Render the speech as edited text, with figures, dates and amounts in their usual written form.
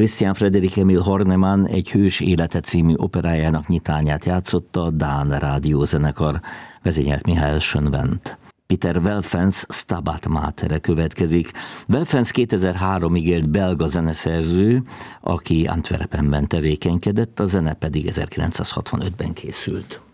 Christian Frederik Emil Horneman egy Hős élete című operájának nyitányát játszotta a Dán rádiózenekar, vezényelt Mihály Schönwendt. Peter Welfens Stabat Matere következik. Welfens 2003-ig élt belga zeneszerző, aki Antwerpenben tevékenykedett, a zene pedig 1965-ben készült.